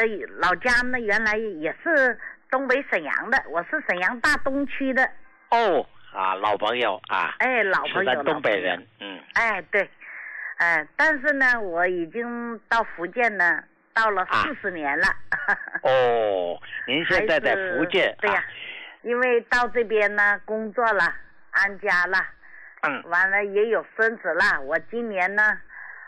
老家呢原来也是东北沈阳的，我是沈阳大东区的。 哦啊，老朋友啊。 哎，老朋友。 是咱东北人。 哎，对。但是呢，我已经到福建呢，到了40年了。 哦，您现在在福建？ 对呀，因为到这边呢工作了，安家了，完了也有孙子了。我今年呢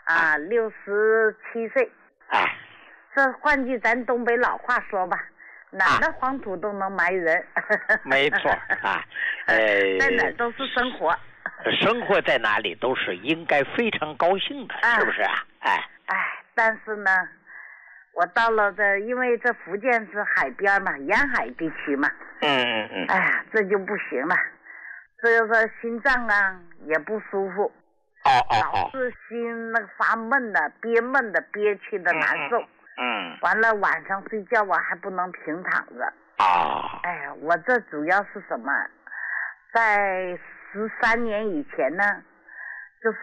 67岁。这换句咱东北老话说吧，哪的黄土都能埋人。 没错啊。 在哪都是生活。 生活在哪里都是应该非常高兴的，是不是啊？ 但是呢，我到了因为这福建是海边嘛，沿海地区嘛。这就不行了，这个心脏啊也不舒服。老是心那个发闷的，憋闷的，憋屈的难受。完了晚上睡觉我还不能平躺着。我这主要是什么？在13年以前呢，就是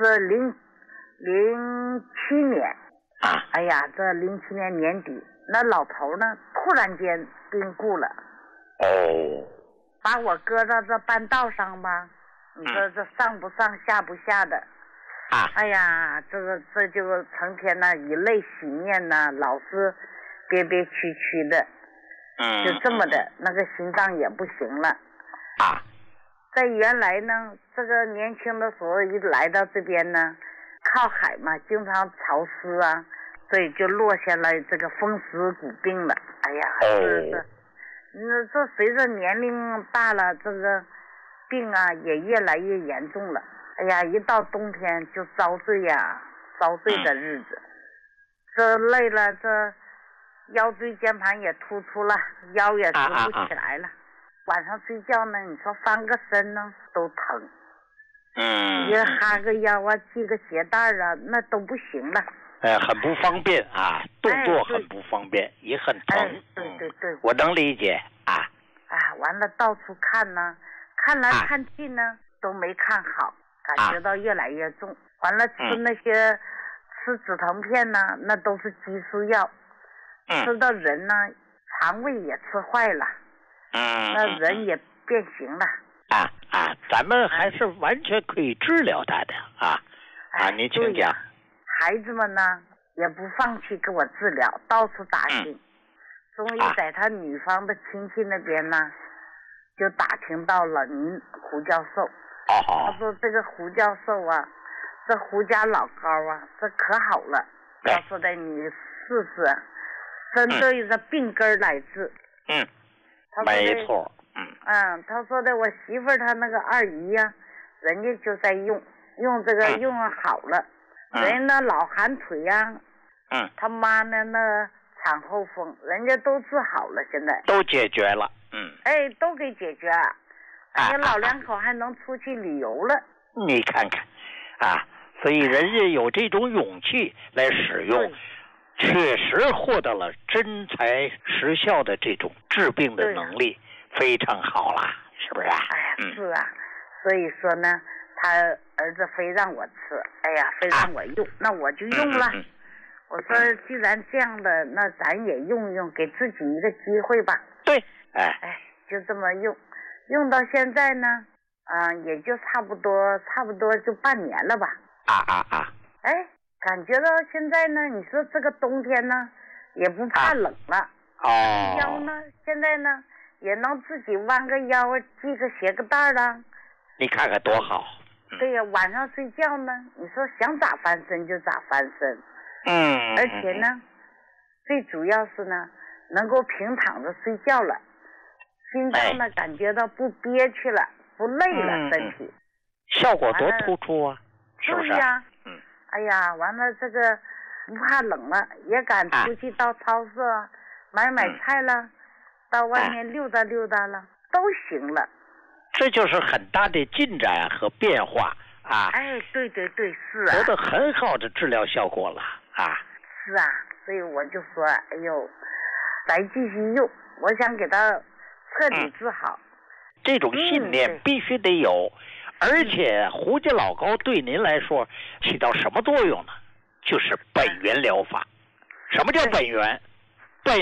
07年。这07年年底，那老头呢突然间病故了。把我搁到这半道上吧，你说这上不上下不下的。这就成天呢以泪洗面呢，老是憋憋屈屈的。就这么的，那个心脏也不行了。在原来呢，这个年轻的时候一来到这边呢，靠海嘛，经常潮湿啊，所以就落下了这个风湿骨病了。这随着年龄大了，这个病啊也越来越严重了。一到冬天就遭罪呀，遭罪的日子。这累了，这腰椎间盘也突出了，腰也直不起来了。晚上睡觉呢，你说翻个身呢都疼。一哈个腰啊，系个鞋带啊，那都不行了。 很不方便啊，动作很不方便，也很疼。 对， 我能理解啊。 完了到处看呢，看来看去呢都没看好，感觉到越来越重。完了吃那些吃止疼片呢，那都是激素药，吃到人呢肠胃也吃坏了。那人也变形了。咱们还是完全可以治疗他的您请讲。孩子们呢也不放弃给我治疗，到处打听。终于在他女方的亲戚那边呢，就打听到了您胡教授。他说这个胡教授啊，这胡家老高啊，这可好了。他说的你试试，针对着病根来治。没错。他说的我媳妇儿她那个二姨呀，人家就在用这个用好了。人家那老寒腿呀，他妈呢那产后风，人家都治好了，现在都解决了。 都给解决了。老两口还能出去旅游了。 你看看所以人家有这种勇气来使用，确实获得了真材实效的这种治病的能力，非常好啦，是不是啊？ 是啊，所以说呢，他儿子非让我吃，非让我用，那我就用了。我说既然这样的，那咱也用用，给自己一个机会吧。 对。 就这么用到现在呢，也就差不多就半年了吧。感觉到现在呢，你说这个冬天呢也不怕冷了。腰呢现在呢也能自己弯个腰，系个鞋个带了。 你看看多好。 对呀，晚上睡觉呢，你说想咋翻身就咋翻身。而且呢，最主要是呢，能够平躺着睡觉了，心脏呢感觉到不憋屈了，不累了，身体效果多突出啊，是不是？ 对呀。完了这个不怕冷了，也敢出去到超市买菜了，到外面溜达溜达了，都行了。 这就是很大的进展和变化对，是得到很好的治疗效果了是所以我就说咱继续用，我想给他彻底治好。 这种信念必须得有。而且胡家老高对您来说起到什么作用呢？就是本源疗法。什么叫本源？